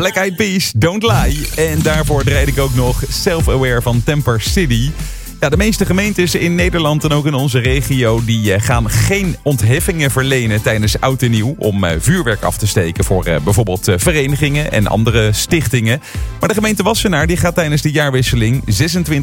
Black Eyed Peas, Don't Lie. En daarvoor draaide ik ook nog Self-Aware van Temper City. Ja, de meeste gemeentes in Nederland en ook in onze regio... die gaan geen ontheffingen verlenen tijdens Oud en Nieuw... om vuurwerk af te steken voor bijvoorbeeld verenigingen en andere stichtingen. Maar de gemeente Wassenaar die gaat tijdens de jaarwisseling 26